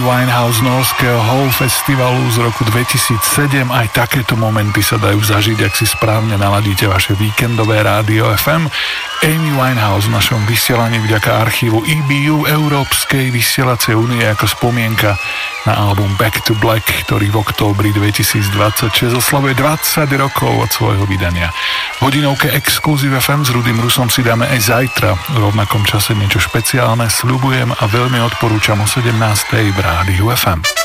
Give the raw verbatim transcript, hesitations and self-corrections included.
Winehouse norského Hall festivalu z roku dvetisícsedem. Aj takéto momenty sa dajú zažiť, ak si správne naladíte vaše víkendové rádio ef em. Amy Winehouse v našom vysielaní vďaka archívu í bé ú Európskej vysielacej únie ako spomienka na album Back to Black, ktorý v októbri dvetisícdvadsaťšesť oslavuje dvadsať rokov od svojho vydania. V hodinovke Exclusive ef em s Rudým Rusom si dáme aj zajtra v rovnakom čase niečo špeciálne, sľubujem a veľmi odporúčam o sedemnástej v rádiu ef em.